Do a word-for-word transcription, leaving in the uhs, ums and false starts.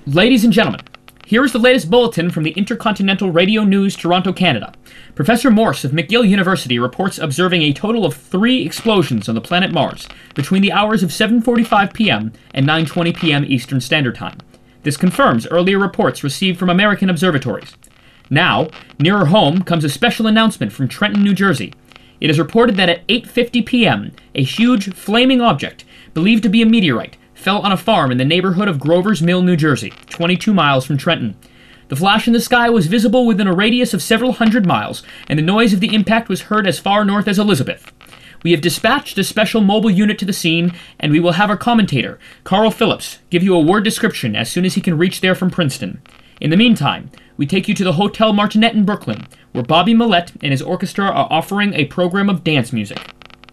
Ladies and gentlemen, here is the latest bulletin from the Intercontinental Radio News, Toronto, Canada. Professor Morse of McGill University reports observing a total of three explosions on the planet Mars between the hours of seven forty-five p m and nine twenty p m Eastern Standard Time. This confirms earlier reports received from American observatories. Now, nearer home comes a special announcement from Trenton, New Jersey. It is reported that at eight fifty p m, a huge, flaming object, believed to be a meteorite, fell on a farm in the neighborhood of Grover's Mill, New Jersey, twenty-two miles from Trenton. The flash in the sky was visible within a radius of several hundred miles, and the noise of the impact was heard as far north as Elizabeth. We have dispatched a special mobile unit to the scene, and we will have our commentator, Carl Phillips, give you a word description as soon as he can reach there from Princeton. In the meantime, we take you to the Hotel Martinet in Brooklyn, where Bobby Millett and his orchestra are offering a program of dance music.